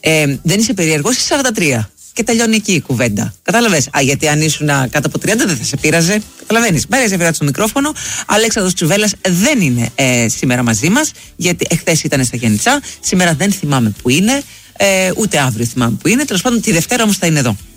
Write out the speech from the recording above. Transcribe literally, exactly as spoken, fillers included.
Ε, δεν είσαι περίεργος, είσαι σαράντα τρία. Και τελειώνει εκεί η κουβέντα. Κατάλαβες. Α, γιατί αν ήσουν κάτω από τριάντα δεν θα σε πείραζε. Καταλαβαίνεις. Μάρια Ζαφυράτη στο μικρόφωνο. Αλέξανδρος Τσουβέλλας δεν είναι ε, σήμερα μαζί μας, γιατί εχθές ήταν στα Γιάννητσά. Σήμερα δεν θυμάμαι που είναι, ε, ούτε αύριο θυμάμαι που είναι. Τέλος πάντων, τη Δευτέρα όμως θα είναι εδώ.